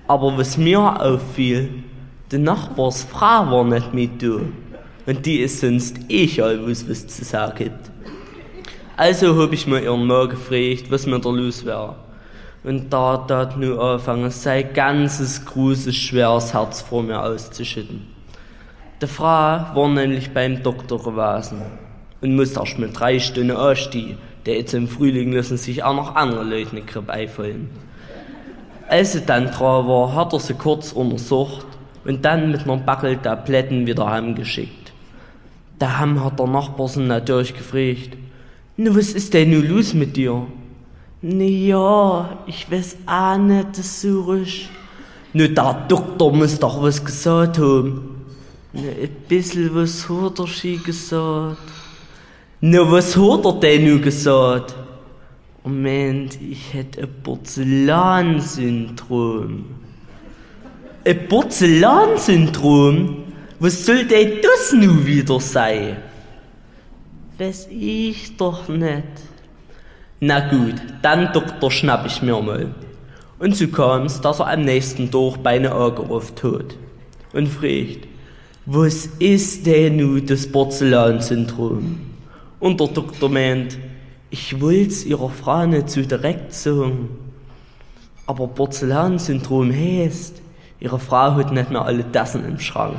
Aber was mir auffiel, die Nachbarsfrau war nicht mit da. Und die ist sonst egal, was zu sagen gibt. Also hab ich mir ihren Mann gefragt, was mir da los wäre. Und da hat nun angefangen, sein ganzes großes, schweres Herz vor mir auszuschütten. Die Frau war nämlich beim Doktor gewesen und musste erst mit 3 Stunden anstehen. Der jetzt im Frühling lassen sich auch noch andere Leute eine Grippe einfallen. Als sie dann dran war, hat er sie kurz untersucht und dann mit einer Backel Tabletten wieder heimgeschickt. Daheim hat der Nachbar sie natürlich gefragt, »Nu, was ist denn nun los mit dir?« »Ja, ich weiß auch nicht, das so ruhig.« »Nu, der Doktor muss doch was gesagt haben.« »Ne, ein bisschen was hat er schon gesagt.« »Na, was hat er denn nun gesagt?« »Moment, ich hätte ein Porzellansyndrom.« »Ein Porzellansyndrom? Was soll denn das nun wieder sein?« »Weiß ich doch nicht.« »Na gut, dann Doktor schnapp ich mir mal.« Und so kam's, dass er am nächsten Tag Beine angerufen hat und fragt, was ist denn nun das Porzellansyndrom? Und der Doktor meint, ich wollt's ihrer Frau nicht so direkt sagen. Aber Porzellansyndrom heißt, ihre Frau hat nicht mehr alle Tassen im Schrank.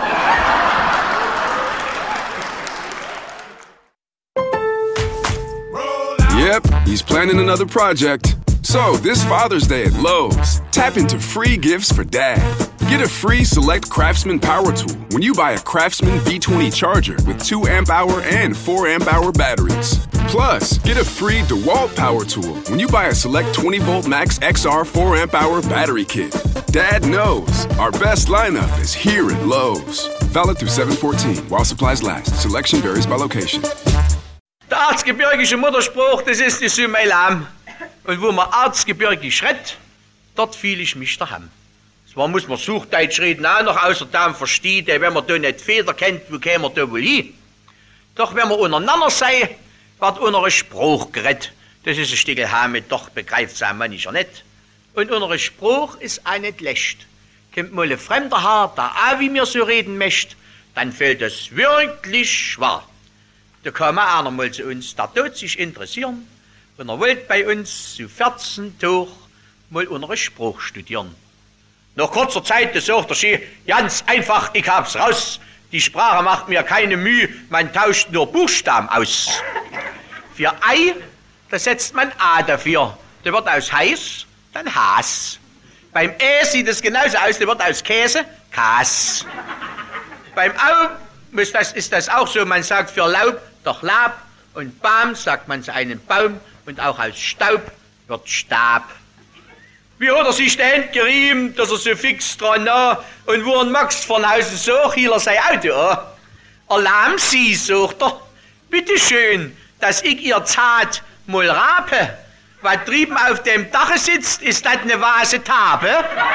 Yep, he's planning another project. So, this Father's Day at Lowe's, tap into free gifts for Dad. Get a free Select Craftsman Power Tool when you buy a Craftsman B20 charger with 2 amp-hour and 4 amp-hour batteries. Plus, get a free DeWalt Power Tool when you buy a Select 20-volt Max XR 4 amp-hour battery kit. Dad knows our best lineup is here at Lowe's. Valid through 7/14 while supplies last. Selection varies by location. Der erzgebirgische Mutterspruch, das ist die Summe Lamm. Und wo man erzgebirgisch redet, dort fühle ich mich daheim. Zwar muss man Suchdeutsch reden auch noch, außerdem versteht, wenn man da nicht Feder kennt, wo käme man da wohl hin? Doch wenn wir untereinander sein, wird unsere Spruch geredet. Das ist ein Stückel Heimat, doch begreift sein mancher nicht. Und unsere Spruch ist auch nicht schlecht. Kommt mal ein Fremder her, der auch wie mir so reden möchte, dann fällt es wirklich schwer. Da kam auch einer mal zu uns, der tut sich interessieren und er wollte bei uns zu 14 Tagen mal unseren Spruch studieren. Nach kurzer Zeit, das sagt er schon, ganz einfach, ich hab's raus. Die Sprache macht mir keine Mühe, man tauscht nur Buchstaben aus. Für Ei, da setzt man A dafür. Da wird aus heiß, dann Haas. Beim sieht es genauso aus, da wird aus Käse, Kas. Beim Au ist das auch so, man sagt für Laub doch Lab und Baum sagt man zu einem Baum und auch aus Staub wird Stab. Wie hat er sich die Hände gerieben, dass er so fix dran war und wo er Max von Hause so hielt er sein Auto an. Erlahm Sie, sagt er, bitteschön, dass ich Ihr Zart mal rape. Was drüben auf dem Dache sitzt, ist das eine Vase Tabe?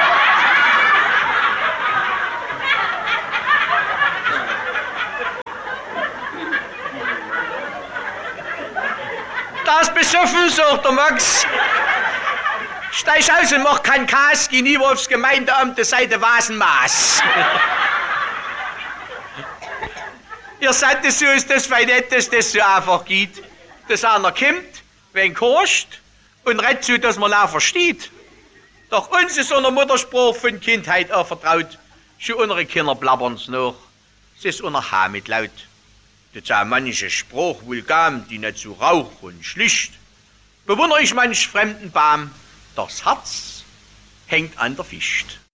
Das besoffen, sagt der Max. Steig aus und mach kein Kas, geh nie aufs Gemeindeamt, das sei der Vasenmaß. Ihr seid das so, ist das weil nicht, dass das so einfach geht. Dass einer kommt, wen korscht und redet so, dass man auch versteht. Doch uns ist unser Mutterspruch von Kindheit auch vertraut. Schon unsere Kinder blabbern's noch. Es ist unheimlich laut. Das sind manche Spruch wohl gam, die nicht so rauch und schlicht. Bewundere ich manch fremden Baum, das Herz hängt an der Ficht.